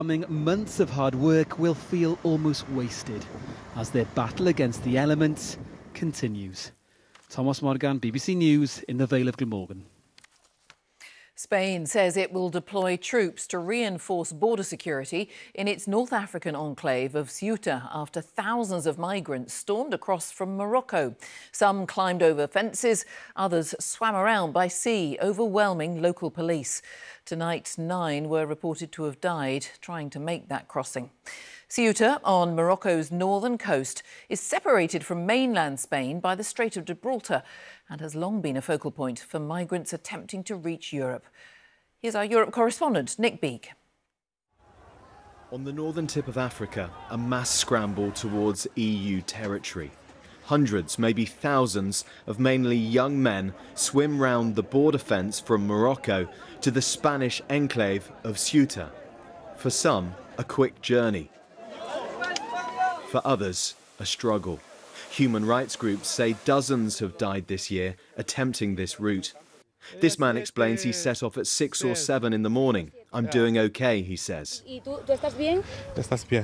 Coming months of hard work will feel almost wasted as their battle against the elements continues. Thomas Morgan, BBC News in the Vale of Glamorgan. Spain says it will deploy troops to reinforce border security in its North African enclave of Ceuta after thousands of migrants stormed across from Morocco. Some climbed over fences, others swam around by sea, overwhelming local police. Tonight, 9 were reported to have died trying to make that crossing. Ceuta, on Morocco's northern coast, is separated from mainland Spain by the Strait of Gibraltar and has long been a focal point for migrants attempting to reach Europe. Here's our Europe correspondent, Nick Beake. On the northern tip of Africa, a mass scramble towards EU territory. Hundreds, maybe thousands, of mainly young men swim round the border fence from Morocco to the Spanish enclave of Ceuta. For some, a quick journey. For others, a struggle. Human rights groups say dozens have died this year attempting this route. This man explains he set off at 6 or 7 in the morning. I'm doing okay, he says. The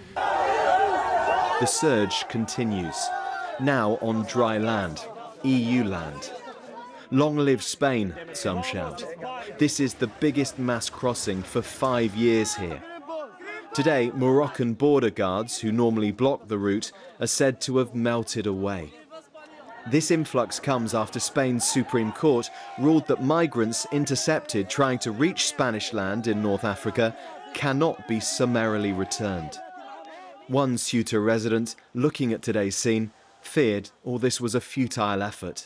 surge continues, now on dry land, EU land. Long live Spain, some shout. This is the biggest mass crossing for 5 years here. Today, Moroccan border guards, who normally block the route, are said to have melted away. This influx comes after Spain's Supreme Court ruled that migrants intercepted trying to reach Spanish land in North Africa cannot be summarily returned. One Ceuta resident, looking at today's scene, feared all this was a futile effort.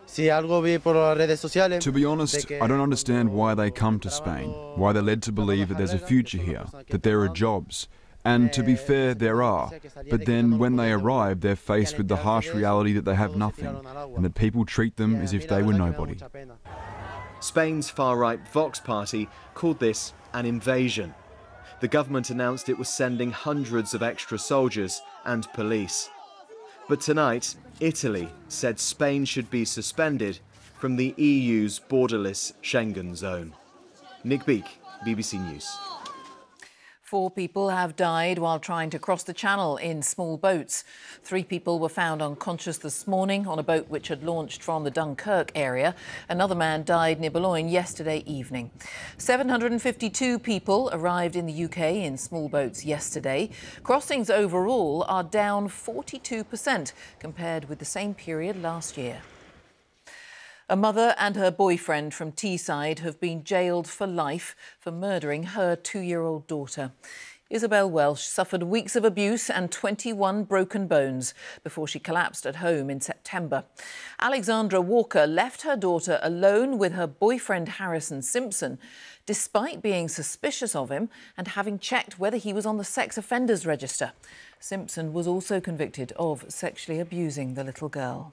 To be honest, I don't understand why they come to Spain, why they're led to believe that there's a future here, that there are jobs. And to be fair, there are. But then when they arrive, they're faced with the harsh reality that they have nothing, and that people treat them as if they were nobody. Spain's far-right Vox party called this an invasion. The government announced it was sending hundreds of extra soldiers and police. But tonight, Italy said Spain should be suspended from the EU's borderless Schengen zone. Nick Beake, BBC News. 4 people have died while trying to cross the channel in small boats. 3 people were found unconscious this morning on a boat which had launched from the Dunkirk area. Another man died near Boulogne yesterday evening. 752 people arrived in the UK in small boats yesterday. Crossings overall are down 42% compared with the same period last year. A mother and her boyfriend from Teesside have been jailed for life for murdering her 2-year-old daughter. Isabel Welsh suffered weeks of abuse and 21 broken bones before she collapsed at home in September. Alexandra Walker left her daughter alone with her boyfriend Harrison Simpson, despite being suspicious of him and having checked whether he was on the sex offenders register. Simpson was also convicted of sexually abusing the little girl.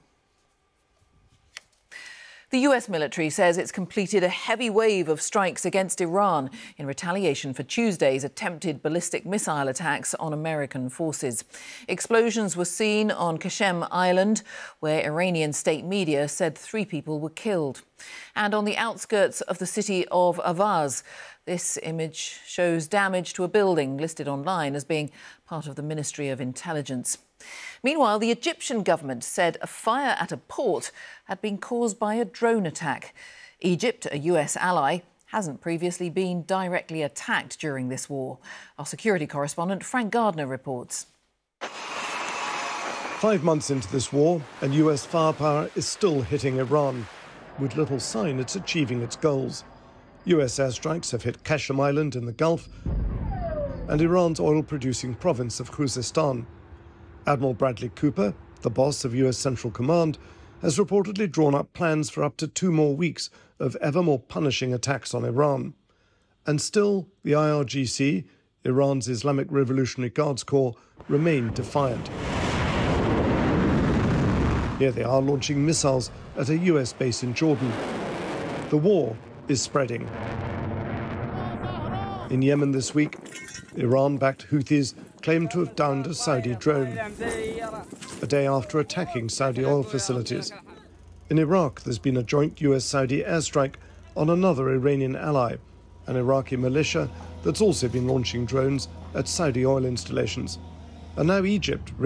The US military says it's completed a heavy wave of strikes against Iran in retaliation for Tuesday's attempted ballistic missile attacks on American forces. Explosions were seen on Qasem Island, where Iranian state media said 3 people were killed. And on the outskirts of the city of Avaz, this image shows damage to a building listed online as being part of the Ministry of Intelligence. Meanwhile, the Egyptian government said a fire at a port had been caused by a drone attack. Egypt, a US ally, hasn't previously been directly attacked during this war. Our security correspondent Frank Gardner reports. 5 months into this war, and US firepower is still hitting Iran, with little sign it's achieving its goals. US airstrikes have hit Qasem Island in the Gulf and Iran's oil-producing province of Khuzestan. Admiral Bradley Cooper, the boss of US Central Command, has reportedly drawn up plans for up to 2 more weeks of ever more punishing attacks on Iran. And still, the IRGC, Iran's Islamic Revolutionary Guards Corps, remain defiant. Here they are launching missiles at a US base in Jordan. The war is spreading. In Yemen this week, Iran-backed Houthis claimed to have downed a Saudi drone, a day after attacking Saudi oil facilities. In Iraq, there's been a joint US-Saudi airstrike on another Iranian ally, an Iraqi militia that's also been launching drones at Saudi oil installations. And now Egypt